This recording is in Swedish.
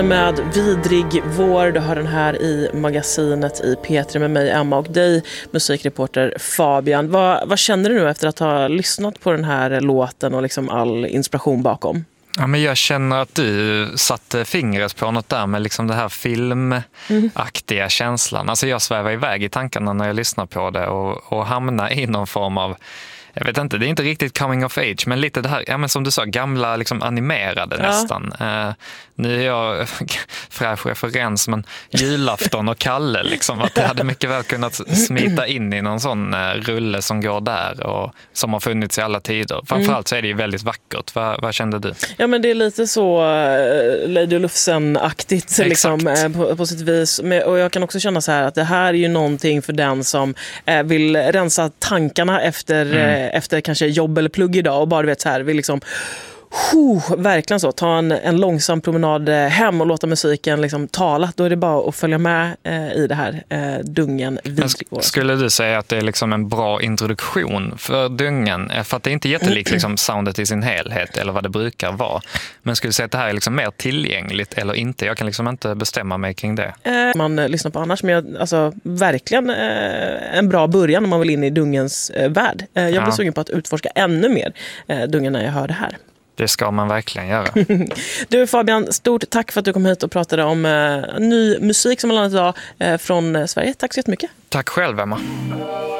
Med Vidrig vår, du hör den här i magasinet i P3 med mig Emma och dig, musikreporter Fabian. Vad känner du nu efter att ha lyssnat på den här låten och liksom all inspiration bakom? Ja, men jag känner att du satte fingret på något där med liksom det här filmaktiga känslan. Alltså jag svävar iväg i tankarna när jag lyssnar på det och hamnar i någon form av, jag vet inte, det är inte riktigt coming of age, men lite det här, ja men som du sa, gamla liksom animerade nästan. Nu är jag fräsch referens, men julafton och Kalle liksom, att det hade mycket väl kunnat smita in i någon sån rulle som går där och som har funnits i alla tider. Framförallt så är det ju väldigt vackert. Vad kände du? Ja, men det är lite så Lady Lufsen-aktigt liksom, på sitt vis. Och jag kan också känna så här att det här är ju någonting för den som vill rensa tankarna efter kanske jobb eller plugg idag och bara vet så här, vill liksom verkligen så, ta en långsam promenad hem och låta musiken liksom tala. Då är det bara att följa med i det här Dungen. Skulle du säga att det är liksom en bra introduktion för Dungen? För att det är inte jättelikt liksom soundet i sin helhet eller vad det brukar vara. Men skulle du säga att det här är liksom mer tillgängligt eller inte? Jag kan liksom inte bestämma mig kring det. Man lyssnar på annars, men alltså verkligen en bra början om man vill in i Dungens värld. Jag blir sugen på att utforska ännu mer Dungen när jag hör det här. Det ska man verkligen göra. Du Fabian, stort tack för att du kom hit och pratade om ny musik som har landat idag från Sverige. Tack så jättemycket. Tack själv, Emma.